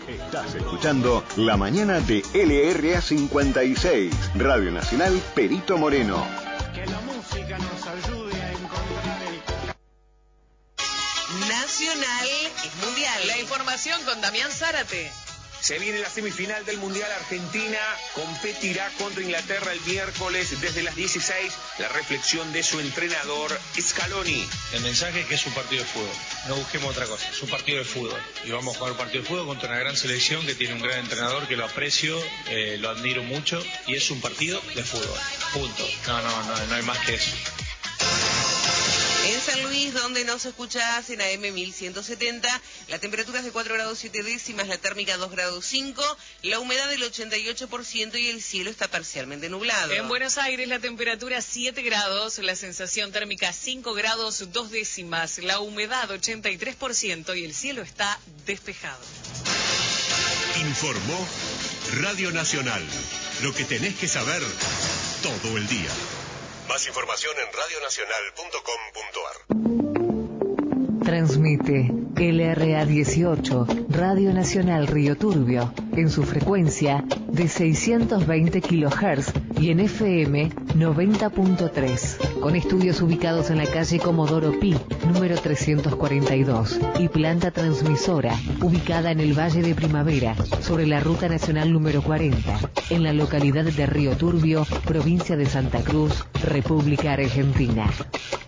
Estás escuchando La Mañana de LRA 56, Radio Nacional Perito Moreno. Que la música nos ayude a encontrar el... Nacional es mundial. La información con Damián Zárate. Se viene la semifinal del Mundial. Argentina competirá contra Inglaterra el miércoles desde las 16. La reflexión de su entrenador Scaloni. El mensaje es que es un partido de fútbol. No busquemos otra cosa. Es un partido de fútbol. Y vamos a jugar un partido de fútbol contra una gran selección que tiene un gran entrenador que lo aprecio, lo admiro mucho. Y es un partido de fútbol. Punto. No hay más que eso. En San Luis, donde nos escuchás en AM 1170, la temperatura es de 4 grados 7 décimas, la térmica 2 grados 5, la humedad del 88% y el cielo está parcialmente nublado. En Buenos Aires la temperatura 7 grados, la sensación térmica 5 grados 2 décimas, la humedad 83% y el cielo está despejado. Informó Radio Nacional. Lo que tenés que saber todo el día. Más información en radionacional.com.ar. Transmite LRA 18, Radio Nacional Río Turbio, en su frecuencia de 620 kHz y en FM 90.3, con estudios ubicados en la calle Comodoro Pi, número 342, y planta transmisora ubicada en el Valle de Primavera, sobre la Ruta Nacional número 40, en la localidad de Río Turbio, provincia de Santa Cruz, República Argentina.